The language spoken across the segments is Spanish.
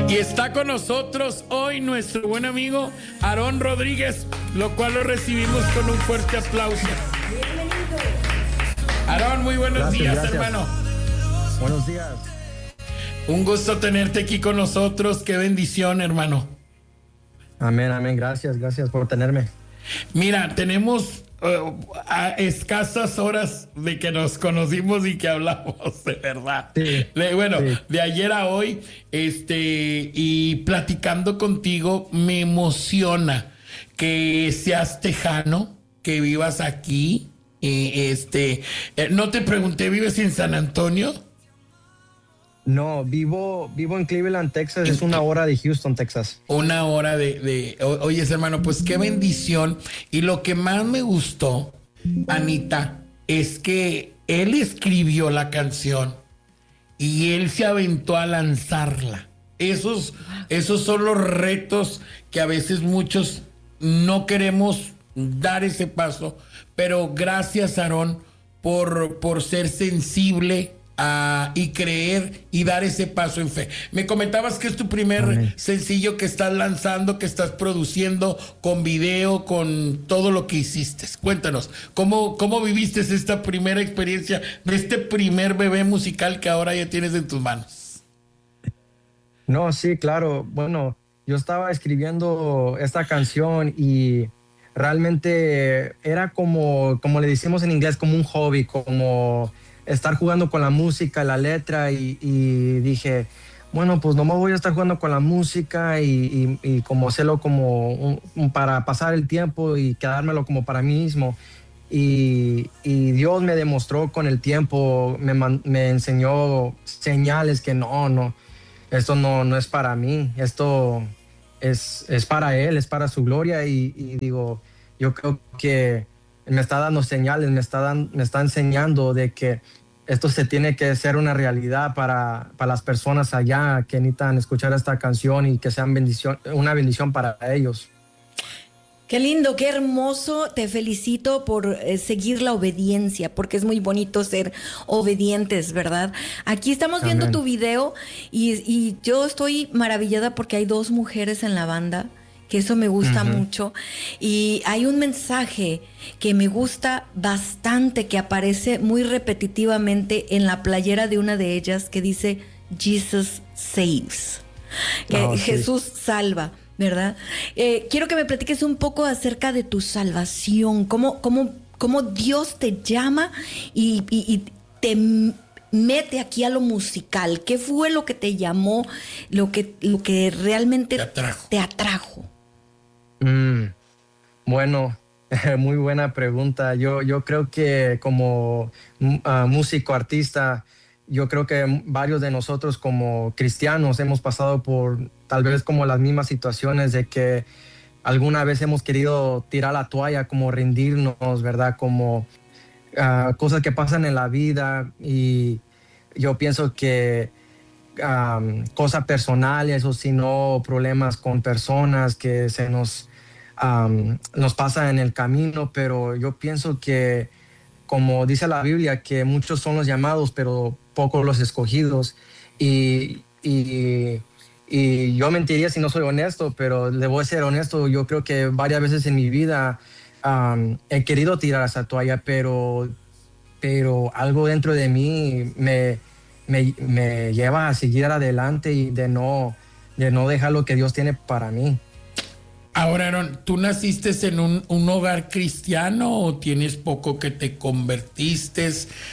Y está con nosotros hoy nuestro buen amigo Aarón Rodríguez, lo cual lo recibimos con un fuerte aplauso. Aarón, muy buenos días, hermano. Buenos días. Un gusto tenerte aquí con nosotros. Qué bendición, hermano. Amén, amén. Gracias por tenerme. Mira, tenemos a escasas horas de que nos conocimos y que hablamos, de verdad. Sí, Bueno, sí. De ayer a hoy, y platicando contigo, me emociona que seas tejano, que vivas aquí. No te pregunté, ¿vives en San Antonio? No, vivo en Cleveland, Texas. Es una hora de Houston, Texas. Una hora Oyes, hermano, pues qué bendición. Y lo que más me gustó, Anita, es que él escribió la canción y él se aventó a lanzarla. Esos son los retos que a veces muchos no queremos dar ese paso. Pero gracias, Aarón, por ser sensible y creer y dar ese paso en fe. Me comentabas que es tu primer sencillo que estás lanzando, que estás produciendo con video, con todo lo que hiciste. Cuéntanos, ¿cómo viviste esta primera experiencia de este primer bebé musical que ahora ya tienes en tus manos? No, sí, claro. Bueno, yo estaba escribiendo esta canción y realmente era como le decimos en inglés, como un hobby, como estar jugando con la música, la letra, y dije, bueno, pues no me voy a estar jugando con la música y como hacerlo como para pasar el tiempo y quedármelo como para mí mismo. Y Dios me demostró con el tiempo, me enseñó señales que no, esto no es para mí, esto es para Él, es para su gloria, y digo, yo creo que me está dando señales, me está enseñando de que esto se tiene que hacer una realidad para las personas allá que necesitan escuchar esta canción y que sea una bendición para ellos. Qué lindo, qué hermoso. Te felicito por seguir la obediencia, porque es muy bonito ser obedientes, ¿verdad? Aquí estamos viendo tu video y yo estoy maravillada porque hay 2 mujeres en la banda, que eso me gusta mucho. Y hay un mensaje que me gusta bastante, que aparece muy repetitivamente en la playera de una de ellas, que dice Jesus saves, que Jesús salva, ¿verdad? Quiero que me platiques un poco acerca de tu salvación, cómo Dios te llama y te mete aquí a lo musical. ¿Qué fue lo que te llamó, lo que realmente te atrajo? Bueno, muy buena pregunta. Yo creo que como músico, artista, yo creo que varios de nosotros como cristianos hemos pasado por tal vez como las mismas situaciones de que alguna vez hemos querido tirar la toalla, como rendirnos, ¿verdad? Como cosas que pasan en la vida, y yo pienso que cosas personales o si no problemas con personas que se nos pasa en el camino, pero yo pienso que, como dice la Biblia, que muchos son los llamados pero pocos los escogidos, y yo mentiría si no soy honesto, pero le voy a ser honesto. Yo creo que varias veces en mi vida he querido tirar esa toalla, pero algo dentro de mí me lleva a seguir adelante y de no dejar lo que Dios tiene para mí. Ahora, Aarón, ¿tú naciste en un hogar cristiano o tienes poco que te convertiste?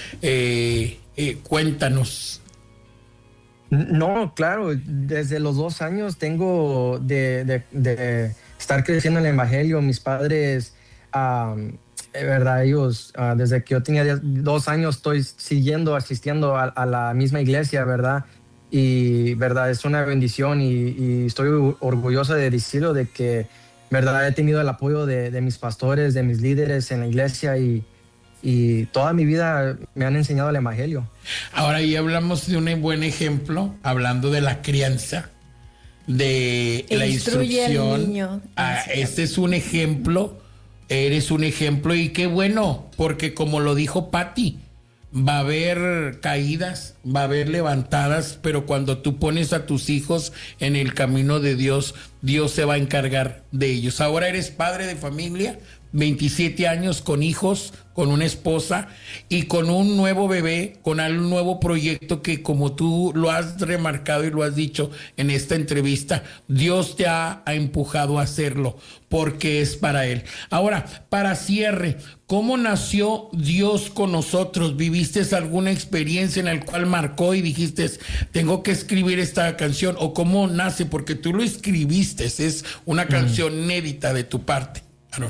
Cuéntanos. No, claro, desde los 2 años tengo de estar creciendo en el evangelio. Mis padres, verdad, ellos, desde que yo tenía 2 años estoy asistiendo a la misma iglesia, verdad, y verdad, es una bendición, y estoy orgulloso de decirlo, de que verdad he tenido el apoyo de mis pastores, de mis líderes en la iglesia, y toda mi vida me han enseñado el evangelio. Ahora ya hablamos de un buen ejemplo, hablando de la crianza, de la instrucción. Al niño. Este es un ejemplo, eres un ejemplo, y qué bueno, porque como lo dijo Patti, va a haber caídas, va a haber levantadas, pero cuando tú pones a tus hijos en el camino de Dios, Dios se va a encargar de ellos. Ahora eres padre de familia, 27 años, con hijos, con una esposa y con un nuevo bebé, con un nuevo proyecto que, como tú lo has remarcado y lo has dicho en esta entrevista, Dios te ha empujado a hacerlo porque es para Él. Ahora, para cierre, ¿cómo nació Dios con nosotros? ¿Viviste alguna experiencia en la cual marcó y dijiste, tengo que escribir esta canción? ¿O cómo nace? Porque tú lo escribiste, es una canción inédita de tu parte, Aarón.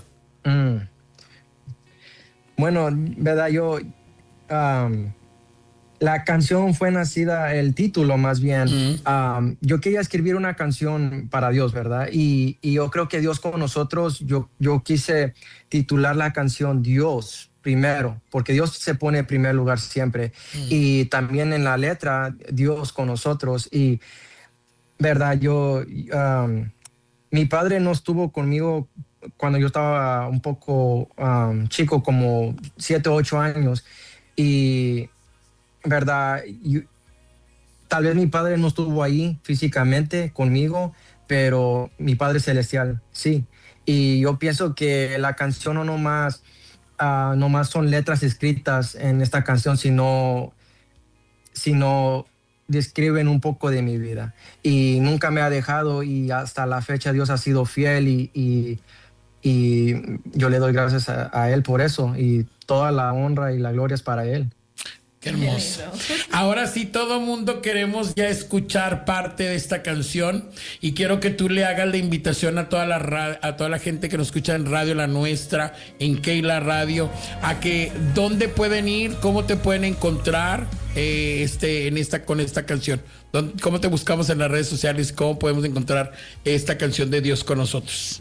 Bueno, verdad, la canción fue nacida, el título más bien. Yo quería escribir una canción para Dios, ¿verdad? Y yo creo que Dios con nosotros, yo quise titular la canción Dios primero, porque Dios se pone en primer lugar siempre. Y también en la letra, Dios con nosotros. Y, ¿verdad? Mi padre no estuvo conmigo cuando yo estaba un poco chico, como 7 o 8 años. Y, ¿verdad? Tal vez mi padre no estuvo ahí físicamente conmigo, pero mi Padre Celestial sí. Y yo pienso que la canción no nomás son letras escritas en esta canción, sino describen un poco de mi vida. Y nunca me ha dejado, y hasta la fecha Dios ha sido fiel, y yo le doy gracias a Él por eso, y toda la honra y la gloria es para Él. Qué hermoso. Ahora sí, todo mundo queremos ya escuchar parte de esta canción, y quiero que tú le hagas la invitación a toda la gente que nos escucha en Radio La Nuestra, en Keila Radio, a que dónde pueden ir, cómo te pueden encontrar con esta canción. ¿Cómo te buscamos en las redes sociales? ¿Cómo podemos encontrar esta canción de Dios con nosotros?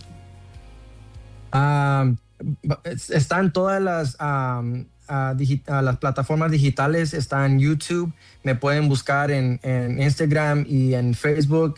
Están todas las plataformas digitales, está en YouTube, me pueden buscar en Instagram y en Facebook,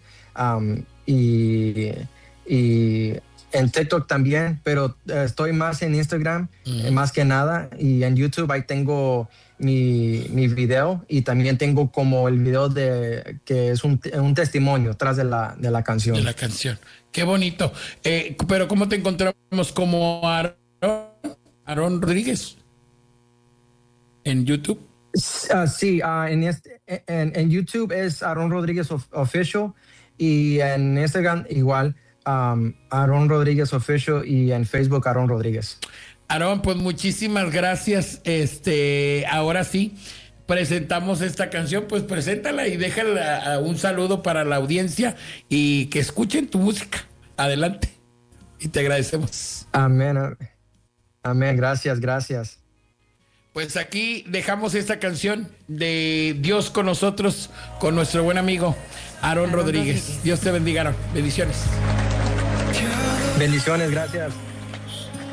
y en TikTok también, pero estoy más en Instagram, más que nada, y en YouTube ahí tengo mi video, y también tengo como el video que es un testimonio atrás de la canción. De la canción. Qué bonito. Pero ¿cómo te encontramos? Como Aarón Rodríguez en YouTube. Sí, en YouTube es Aarón Rodríguez Official, y en Instagram igual, Aarón Rodríguez Official, y en Facebook Aarón Rodríguez. Aarón, pues muchísimas gracias. Ahora sí, presentamos esta canción, pues preséntala y déjala un saludo para la audiencia y que escuchen tu música. Adelante. Y te agradecemos. Amén. Amén. Gracias. Pues aquí dejamos esta canción de Dios con nosotros, con nuestro buen amigo Aarón Rodríguez. Dios te bendiga, Aarón. Bendiciones. Bendiciones, gracias.